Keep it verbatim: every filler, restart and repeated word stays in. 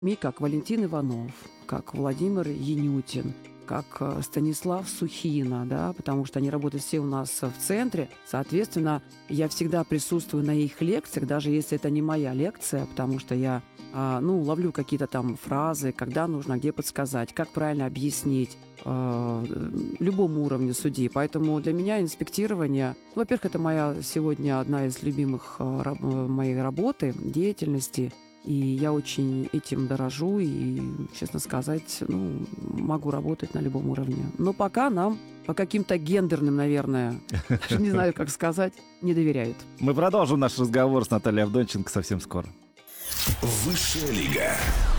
как Валентин Иванов, как Владимир Янютин, как э, Станислав Сухина, да, потому что они работают все у нас э, в центре. Соответственно, я всегда присутствую на их лекциях, даже если это не моя лекция, потому что я, а, ну, ловлю какие-то там фразы, когда нужно, где подсказать, как правильно объяснить э, любому уровню судьи. Поэтому для меня инспектирование, ну, во-первых, это моя сегодня одна из любимых э, раб- э, моей работы, деятельности. И я очень этим дорожу и, честно сказать, ну, могу работать на любом уровне. Но пока нам по каким-то гендерным, наверное, даже не знаю, как сказать, не доверяют. Мы продолжим наш разговор с Натальей Авдонченко совсем скоро. Высшая лига.